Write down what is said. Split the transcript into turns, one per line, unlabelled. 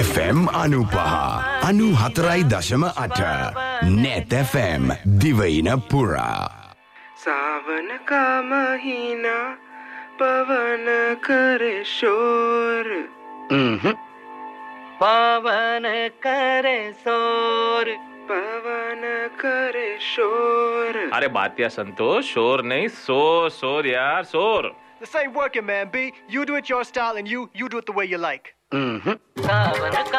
FM Anupaha 94.8 Net FM Divaina Pura.
सावन का महीना पवन करे शोर
पवन करे शोर
पवन करे शोर
अरे बात या संतोष शोर नहीं शोर यार शोर
This ain't working, man. B, you do it your style and you do it the way you like.
सावन का